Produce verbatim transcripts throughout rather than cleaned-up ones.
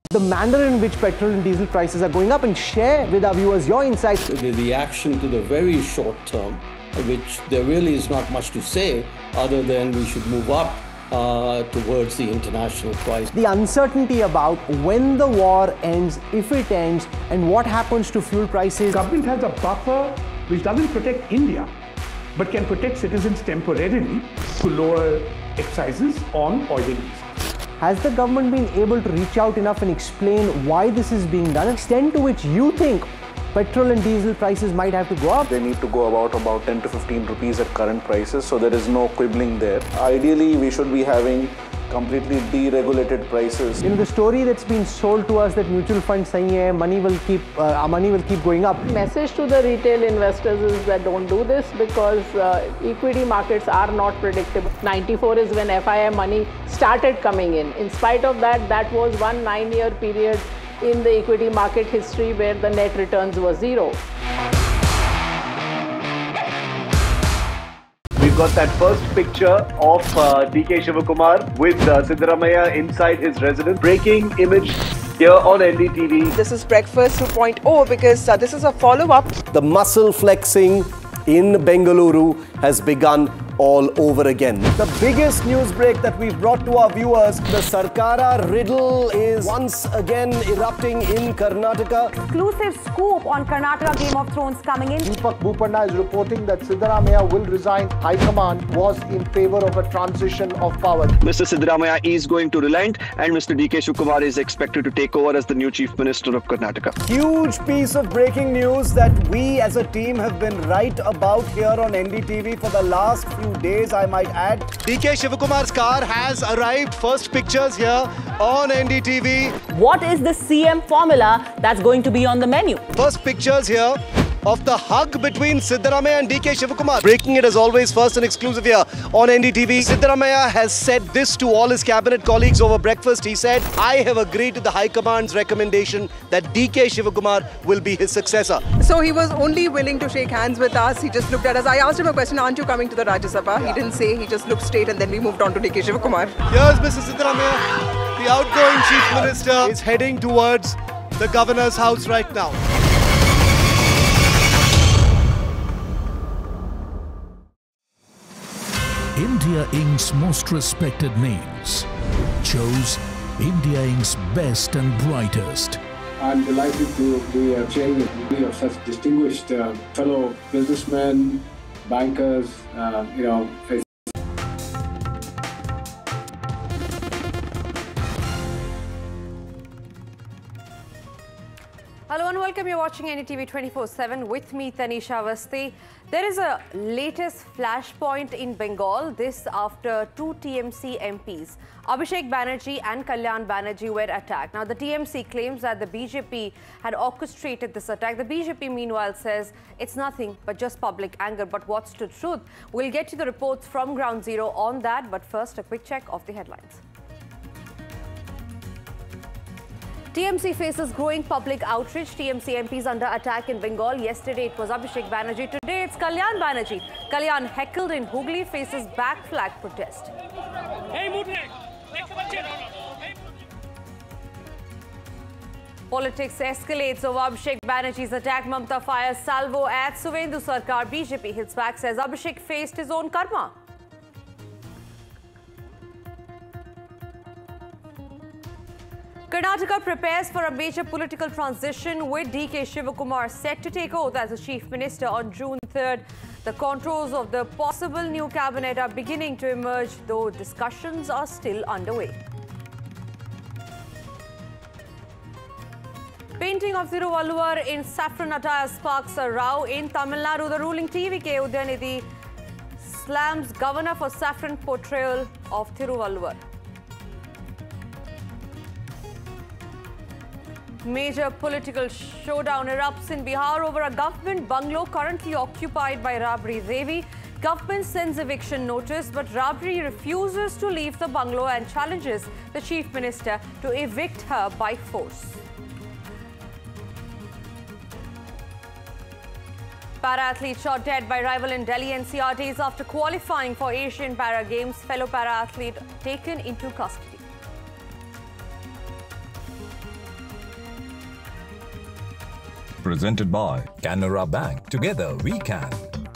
the manner in which petrol and diesel prices are going up and share with our viewers your insights. The reaction to the very short term, which there really is not much to say other than we should move up uh, towards the international price. The uncertainty about when the war ends, if it ends, and what happens to fuel prices. Government has a buffer which doesn't protect India, but can protect citizens temporarily to lower excises on oil and diesel. Has the government been able to reach out enough and explain why this is being done? Extent to which you think petrol and diesel prices might have to go up? They need to go about about ten to fifteen rupees at current prices, so there is no quibbling there. Ideally, we should be having completely deregulated prices. You know, the story that's been sold to us that mutual funds saying hai, money will keep, uh, our money will keep going up. Message to the retail investors is that don't do this because uh, equity markets are not predictable. ninety-four is when F I I money started coming in. In spite of that, that was one nine-year period in the equity market history where the net returns were zero. We've got that first picture of uh, D K Shivakumar with uh, Siddaramaiah inside his residence. Breaking image here on N D T V. This is Breakfast two point oh because uh, this is a follow-up. The muscle flexing in Bengaluru has begun all over again. The biggest news break that we've brought to our viewers, the Sarkara riddle is once again erupting in Karnataka. Exclusive scoop on Karnataka Game of Thrones coming in. Deepak Boopanda is reporting that Siddaramaiah will resign. High Command was in favor of a transition of power. Mister Siddaramaiah is going to relent and Mister D K Shivakumar is expected to take over as the new Chief Minister of Karnataka. Huge piece of breaking news that we as a team have been right about here on N D T V for the last few days, I might add. D K Shivakumar's car has arrived. First pictures here on N D T V. What is the C M formula that's going to be on the menu? First pictures here of the hug between Siddaramaiah and D K Shivakumar. Breaking it as always, first and exclusive here on N D T V. Siddaramaiah has said this to all his cabinet colleagues over breakfast. He said, I have agreed to the High Command's recommendation that D K Shivakumar will be his successor. So he was only willing to shake hands with us. He just looked at us. I asked him a question, aren't you coming to the Rajya Sabha? He didn't say, he just looked straight and then we moved on to D K Shivakumar. Here's Mister Siddaramaiah. The outgoing Chief Minister is heading towards the Governor's house right now. India Incorporated's most respected names chose India Incorporated's best and brightest. I'm delighted to be uh, chairing a committee of such distinguished uh, fellow businessmen, bankers, uh, you know. Hello and welcome. You're watching N D T V twenty-four seven with me, Tanisha Awasthi. There is a latest flashpoint in Bengal. This after two T M C M Ps, Abhishek Banerjee and Kalyan Banerjee, were attacked. Now, the T M C claims that the B J P had orchestrated this attack. The B J P, meanwhile, says it's nothing but just public anger. But what's the truth? We'll get you the reports from Ground Zero on that. But first, a quick check of the headlines. T M C faces growing public outrage. T M C M Ps under attack in Bengal. Yesterday it was Abhishek Banerjee. Today it's Kalyan Banerjee. Kalyan, heckled in Hooghly, faces back flag protest. Politics escalates over Abhishek Banerjee's attack. Mamata fires salvo at Suvendu Sarkar. B J P hits back, says Abhishek faced his own karma. Karnataka prepares for a major political transition with D K Shivakumar set to take oath as the Chief Minister on June third. The contours of the possible new cabinet are beginning to emerge, though discussions are still underway. Painting of Thiruvalluvar in saffron attire sparks a row in Tamil Nadu. The ruling T V K Udayanidhi slams governor for saffron portrayal of Thiruvalluvar. Major political showdown erupts in Bihar over a government bungalow currently occupied by Rabri Devi. Government sends eviction notice, but Rabri refuses to leave the bungalow and challenges the Chief Minister to evict her by force. Para-athlete shot dead by rival in Delhi N C R Ts after qualifying for Asian Para Games. Fellow para-athlete taken into custody. Presented by Canara Bank. Together we can.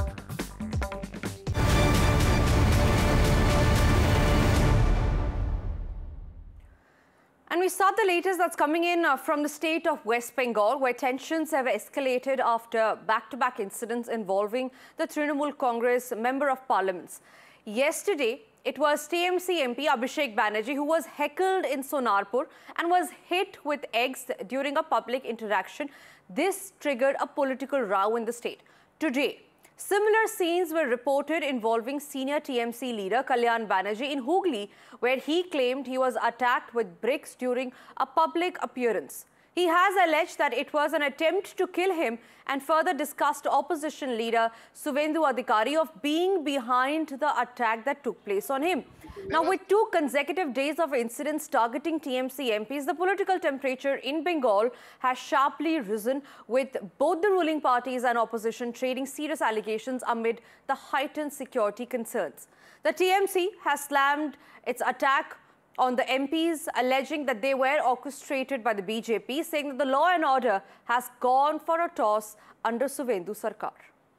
And we start the latest that's coming in uh, from the state of West Bengal, where tensions have escalated after back-to-back incidents involving the Trinamool Congress Member of Parliament. Yesterday, it was T M C M P Abhishek Banerjee who was heckled in Sonarpur and was hit with eggs during a public interaction. This triggered a political row in the state. Today, similar scenes were reported involving senior T M C leader Kalyan Banerjee in Hooghly, where he claimed he was attacked with bricks during a public appearance. He has alleged that it was an attempt to kill him and further discussed opposition leader Suvendu Adhikari of being behind the attack that took place on him. Now, with two consecutive days of incidents targeting T M C M Ps, the political temperature in Bengal has sharply risen, with both the ruling parties and opposition trading serious allegations amid the heightened security concerns. The T M C has slammed its attack on the M Ps, alleging that they were orchestrated by the B J P, saying that the law and order has gone for a toss under Suvendu Sarkar.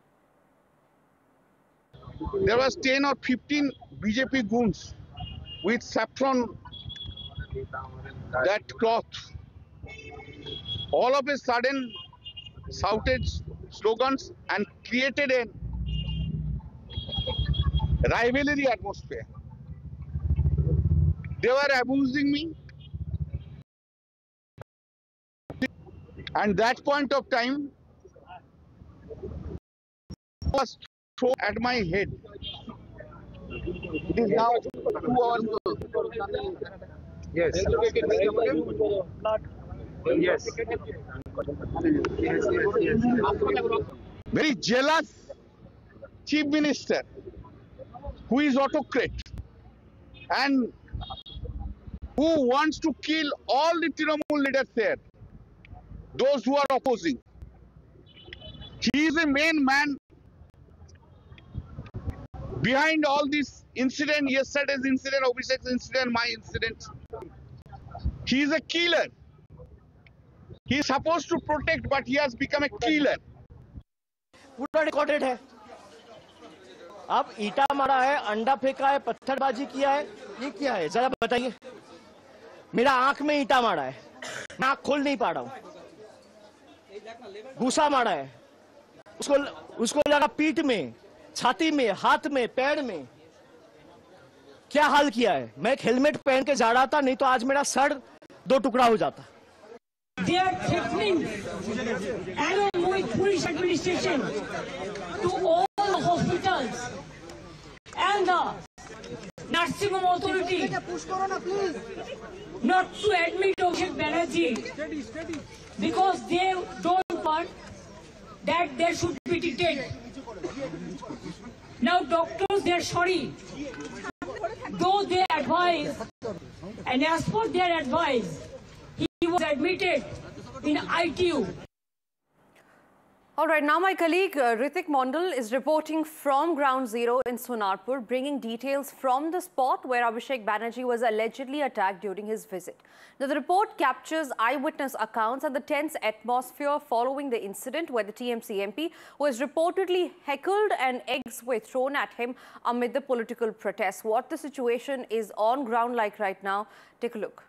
There was ten or fifteen B J P goons with saffron, that cloth. All of a sudden shouted slogans and created a rivalry atmosphere. They were abusing me. And that point of time was thrown at my head. It is now two hours ago. Yes. Yes. Very jealous chief minister who is autocrat and who wants to kill all the Trinamool leaders there, those who are opposing. He is the main man behind all this incident, yesterday's incident, Abhishek's incident, my incident. He is a killer. He is supposed to protect, but he has become a killer. पूरा recorded है. अब ईटा मारा है, अंडा फेंका है, पत्थरबाजी किया है, ये क्या है जरा बताइए. मेरा आंख में ईटा मारा है, मैं आंख खोल नहीं पा रहा हूँ. घूसा मारा है, उसको उसको लगा पीठ में, छाती में, हाथ में, पैर में. क्या हाल किया है. मैं एक हेलमेट पहन के जा रहा था, नहीं तो आज मेरा सर दो टुकड़ा हो जाता. They are threatening, along with police administration, to all the hospitals and the nursing home authority not to admit Abhishek Banerjee because they don't want that there should be treated. Now doctors, they are sorry. Though they advise, and as per their advice, he was admitted in I T U. All right, now my colleague uh, Ritik Mondal is reporting from Ground Zero in Sonarpur, bringing details from the spot where Abhishek Banerjee was allegedly attacked during his visit. Now, the report captures eyewitness accounts and the tense atmosphere following the incident where the T M C M P was reportedly heckled and eggs were thrown at him amid the political protests. What the situation is on ground like right now, take a look.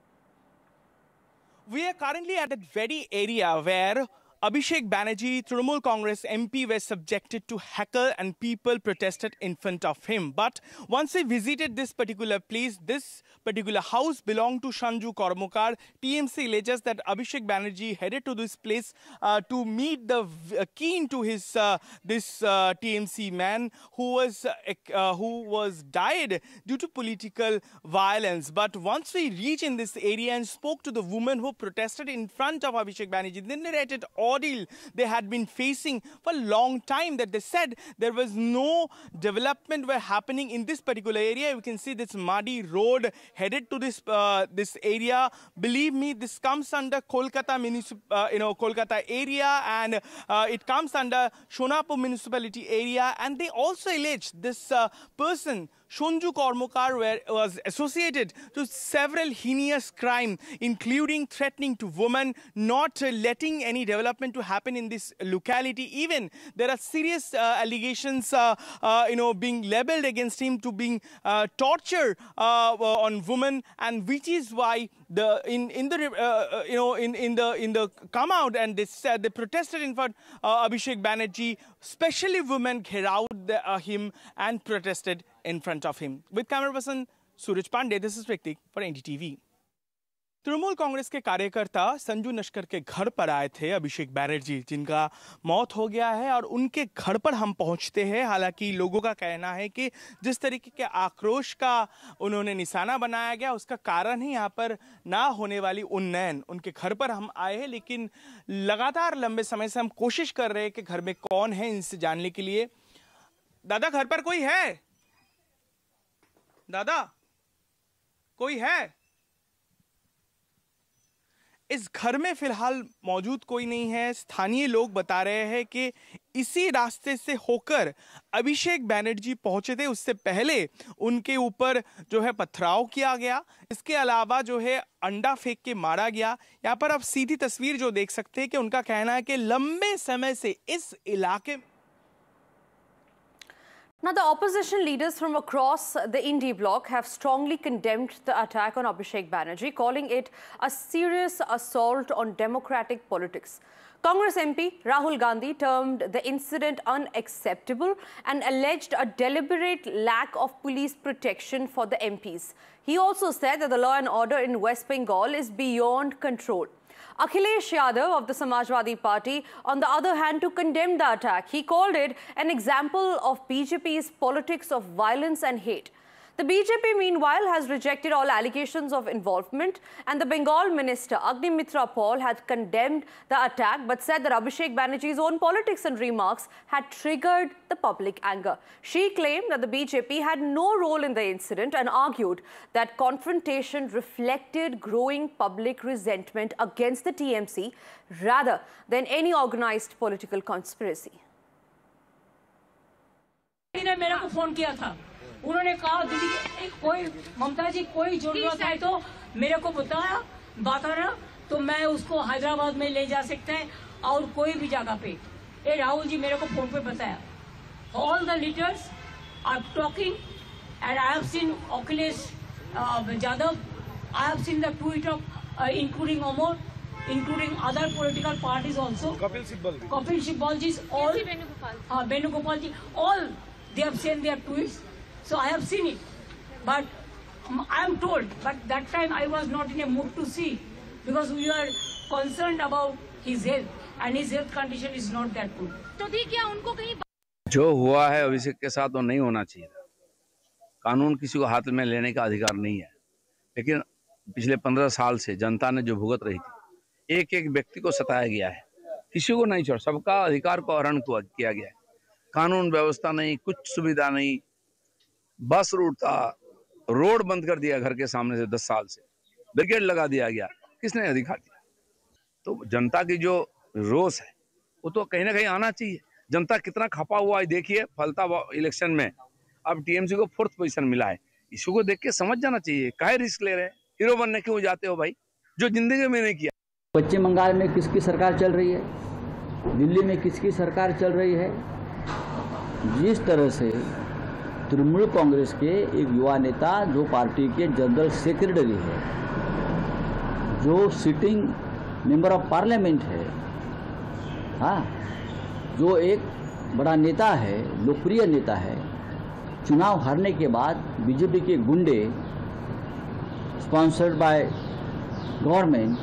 We are currently at that very area where Abhishek Banerjee, Trinamool Congress M P, were subjected to heckle and people protested in front of him. But once he visited this particular place, this particular house belonged to Shanju Kormukar. T M C alleges that Abhishek Banerjee headed to this place uh, to meet the uh, keen to his uh, this uh, T M C man who was uh, uh, who was died due to political violence. But once we reached in this area and spoke to the woman who protested in front of Abhishek Banerjee, they narrated ordeal they had been facing for a long time, that they said there was no development were happening in this particular area. You can see this muddy road headed to this uh, this area. Believe me, this comes under Kolkata municip uh, you know Kolkata area, and uh, it comes under Sonarpur municipality area. And they also allege this uh, person Shonju Kormokar were, was associated to several heinous crimes, including threatening to women, not uh, letting any development to happen in this locality. Even there are serious uh, allegations, uh, uh, you know, being labelled against him to being uh, torture uh, on women, and which is why the in in the uh, you know in in the in the come out and they said they protested in front uh, Abhishek Banerjee, especially women gherao the, uh, him and protested in front of him. With camera person Suraj Pandey, this is Ritik for N D T V. Trinamool Congress के कार्यकर्ता संजू नस्कर के घर पर आए थे अभिषेक बैनर्जी, जिनका मौत हो गया है, और उनके घर पर हम पहुंचते हैं। हालांकि लोगों का कहना है कि जिस तरीके के आक्रोश का उन्होंने निशाना बनाया गया, उसका कारण ही यहाँ पर ना होने वाली उन्नयन। उनके घर पर हम आए हैं, लेकिन लगातार लंबे समय से हम कोशिश कर रहे हैं कि घर में कौन है इनसे जानने के लिए। दादा, घर पर कोई है? दादा, कोई है? इस घर में फिलहाल मौजूद कोई नहीं है। स्थानीय लोग बता रहे हैं कि इसी रास्ते से होकर अभिषेक बैनर्जी पहुंचे थे, उससे पहले उनके ऊपर जो है पथराव किया गया। इसके अलावा जो है अंडा फेंक के मारा गया। यहाँ पर आप सीधी तस्वीर जो देख सकते हैं कि उनका कहना है कि लंबे समय से इस इलाके। Now, the opposition leaders from across the Indie bloc have strongly condemned the attack on Abhishek Banerjee, calling it a serious assault on democratic politics. Congress M P Rahul Gandhi termed the incident unacceptable and alleged a deliberate lack of police protection for the M Ps. He also said that the law and order in West Bengal is beyond control. Akhilesh Yadav of the Samajwadi Party, on the other hand, to condemn the attack. He called it an example of B J P's politics of violence and hate. The B J P, meanwhile, has rejected all allegations of involvement, and the Bengal minister, Agnimitra Paul, had condemned the attack but said that Abhishek Banerjee's own politics and remarks had triggered the public anger. She claimed that the B J P had no role in the incident and argued that confrontation reflected growing public resentment against the T M C rather than any organized political conspiracy. उन्होंने कहा दीदी एक कोई ममता जी कोई जरूरत है तो मेरे को बताया बताना तो मैं उसको हैदराबाद में ले जा सकते हैं और कोई भी जगह पे। ये राहुल जी मेरे को फोन पे बताया। All the leaders are talking and I have seen Akhilesh Yadav, I have seen the tweet of including अमोर, including other political parties also. Kapil Sibal. Kapil Sibal ji, all uh, Venugopal ji, all they have sent their tweets. So I have seen it, but um, I am told, but that time I was not in a mood to see because we were concerned about his health and his health condition is not that good. तो दी क्या उनको कहीं जो हुआ है अभिषेक के साथ वो नहीं होना चाहिए था। कानून किसी को हाथ में लेने का अधिकार नहीं है, लेकिन पिछले पंद्रह साल से जनता ने जो भुगत रही थी, एक एक व्यक्ति को सताया गया है, किसी को नहीं छोड़, सबका अधिकार को हरण किया गया है। कानून व्यवस्था नहीं, कुछ सुविधा नहीं, बस रूट था, रोड बंद कर दिया घर के सामने से दस साल से, बैरिकेड लगा दिया गया, किसने अधिकार दिया? तो जनता की जो रोष है वो तो कहीं ना कहीं आना चाहिए। जनता कितना खपा हुआ है देखिए, फलता इलेक्शन में अब टीएमसी को फोर्थ पोजीशन मिला है। इशू को देख के समझ जाना चाहिए, काहे रिस्क ले रहे हैं, हीरो बनने क्यों जाते हो भाई, जो जिंदगी में नहीं किया। पश्चिम बंगाल में किसकी सरकार चल रही है, दिल्ली में किसकी सरकार चल रही है। जिस तरह से तृणमूल कांग्रेस के एक युवा नेता जो पार्टी के जनरल सेक्रेटरी है, जो सिटिंग मेंबर ऑफ पार्लियामेंट है, हाँ, जो एक बड़ा नेता है, लोकप्रिय नेता है, चुनाव हारने के बाद बीजेपी के गुंडे स्पॉन्सर्ड बाय गवर्नमेंट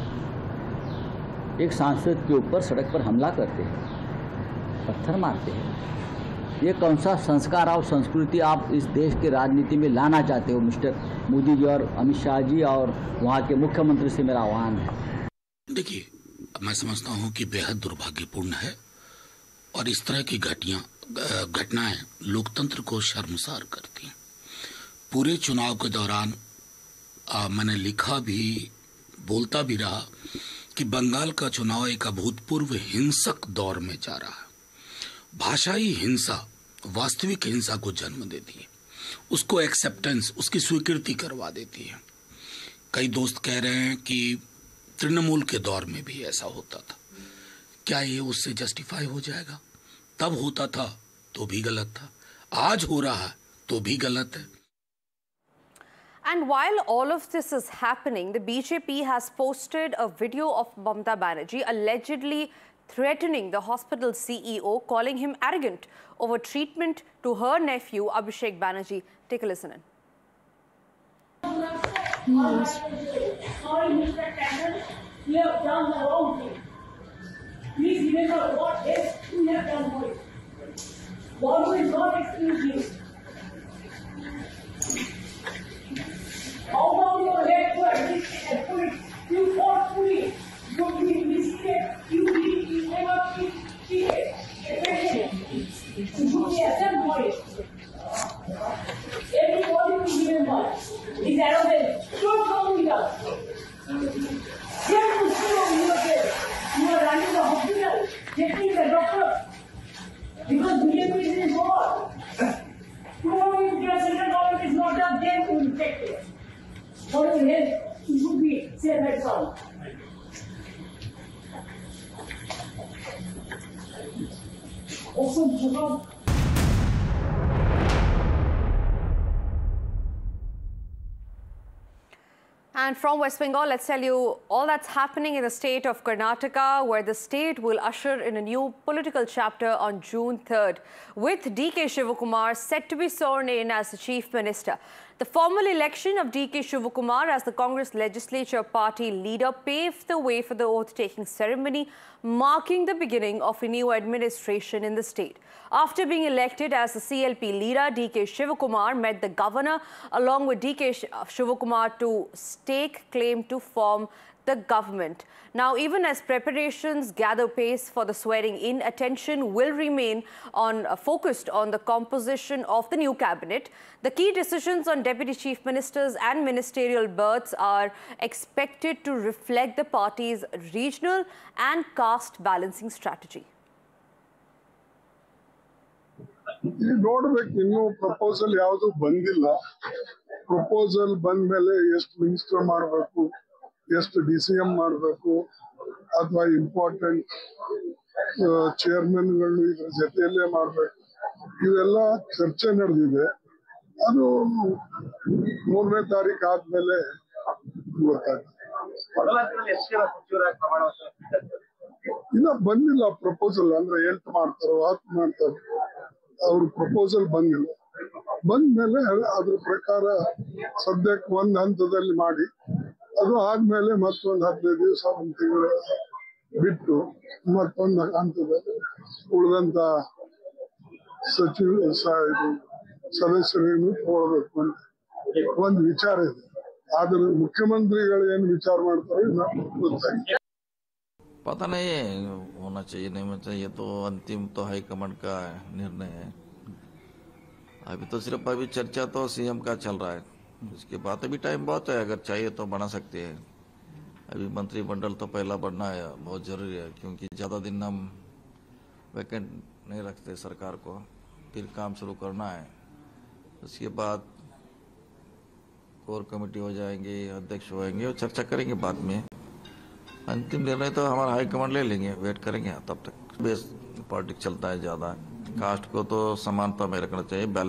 एक सांसद के ऊपर सड़क पर हमला करते हैं, पत्थर मारते हैं। ये कौन सा संस्कार और संस्कृति आप इस देश के राजनीति में लाना चाहते हो मिस्टर मोदी जी और अमित शाह जी, और वहाँ के मुख्यमंत्री से मेरा आह्वान है। देखिए, मैं समझता हूँ कि बेहद दुर्भाग्यपूर्ण है और इस तरह की घटना घटनाएं लोकतंत्र को शर्मसार करती हैं। पूरे चुनाव के दौरान आ, मैंने लिखा भी, बोलता भी रहा कि बंगाल का चुनाव एक अभूतपूर्व हिंसक दौर में जा रहा है। भाषाई हिंसा वास्तविक हिंसा को जन्म देती है। उसको एक्सेप्टेंस, उसकी स्वीकृति करवा देती है। कई दोस्त कह रहे हैं कि तृणमूल के दौर में भी ऐसा होता था, क्या ये उससे जस्टिफाई हो जाएगा? तब होता था तो भी गलत था, आज हो रहा है तो भी गलत है। And while all of this is happening, the B J P has posted a video of Mamata Banerjee allegedly threatening the hospital C E O, calling him arrogant over treatment to her nephew Abhishek Banerjee. Take a listen in. Sorry, Mister Tandon, you have done the wrong thing. Please remember what else you have done for it. God will not excuse you. How about your head to admit and put it? You forcefully, you did mistake, you did, you never did cheated. You should be ashamed for it. Everybody will remember his arrogance. Don't come with us. Here to see over here. You are running the hospital, checking the doctor. Because B J P is involved. Tomorrow if the central government is not done, then we will take it. For your health, you should be safe and sound. Open Jacob. And from West Bengal, let's tell you all that's happening in the state of Karnataka, where the state will usher in a new political chapter on June third, with D K Shivakumar set to be sworn in as the Chief Minister. The formal election of D K Shivakumar as the Congress Legislature Party leader paved the way for the oath-taking ceremony, marking the beginning of a new administration in the state. After being elected as the C L P leader, D K Shivakumar met the governor along with D K Shivakumar to stake claim to form the government. Now, even as preparations gather pace for the swearing-in, attention will remain on uh, focused on the composition of the new cabinet. The key decisions on deputy chief ministers and ministerial berths are expected to reflect the party's regional and caste balancing strategy. ನೋಡಬೇಕು, ಇನ್ನೂ proposal ಯಾವುದು ಬಂದಿಲ್ಲ. Proposal ಬಂದ ಮೇಲೆ ಎಷ್ಟು minister ಮಾಡಬೇಕು, ಎಷ್ಟು D C M ಮಾಡಬೇಕು, ಅಥವಾ ಇಂಪಾರ್ಟೆಂಟ್ ಚೇರ್ಮನ್ಗಳು ಇದ್ರ ಜೊತೆಯಲ್ಲೇ ಮಾಡಬೇಕು, ಇವೆಲ್ಲ ಚರ್ಚೆ ನಡೆದಿದೆ. ಅದು ಮೂರನೇ ತಾರೀಕು ಆದ್ಮೇಲೆ ಗೊತ್ತಾಗ್ತದೆ. ಇನ್ನ ಬಂದಿಲ್ಲ ಪ್ರಪೋಸಲ್, ಅಂದ್ರೆ ಎಂಟು ಮಾಡ್ತಾರೋ ಹತ್ತು ಮಾಡ್ತಾರೋ, ಅವ್ರ ಪ್ರಪೋಸಲ್ ಬಂದಿಲ್ಲ. ಬಂದ್ಮೇಲೆ ಅದ್ರ ಪ್ರಕಾರ ಸದ್ಯಕ್ಕೆ ಒಂದ್ ಹಂತದಲ್ಲಿ ಮಾಡಿ, ಅದು ಆದ್ಮೇಲೆ ಮತ್ತೊಂದು ಹದಿನೈದು ದಿವಸ ಒಂದು ತಿಂಗಳು ಬಿಟ್ಟು ಮತ್ತೊಂದು ಹಂತದಲ್ಲಿ ಉಳಿದಂತ ಸಚಿವ ಸದಸ್ಯರನ್ನು ತಗೊಳ್ಬೇಕು ಅಂತ ಒಂದು ವಿಚಾರ ಇದೆ. ಆದ್ರೆ ಮುಖ್ಯಮಂತ್ರಿಗಳು ಏನು ವಿಚಾರ ಮಾಡ್ತಾರೆ ಗೊತ್ತಾಗಿದೆ. पता नहीं है होना चाहिए नहीं होना चाहिए, तो अंतिम तो हाईकमांड का निर्णय है। अभी तो सिर्फ अभी चर्चा तो सीएम का चल रहा है, इसके बाद अभी टाइम बहुत है, अगर चाहिए तो बना सकते हैं। अभी मंत्रिमंडल तो पहला बढ़ना है, बहुत जरूरी है, क्योंकि ज़्यादा दिन हम वैकेंट नहीं रखते सरकार को, फिर काम शुरू करना है। उसके बाद कोर कमेटी हो जाएंगे, अध्यक्ष होएंगे और चर्चा करेंगे बाद में। अंतिम निर्णय तो हमारा हाईकमांड ले लेंगे, वेट करेंगे। तब तक बेस पॉलिटिक्स चलता है ज़्यादा, कास्ट को तो समानता में रखना चाहिए।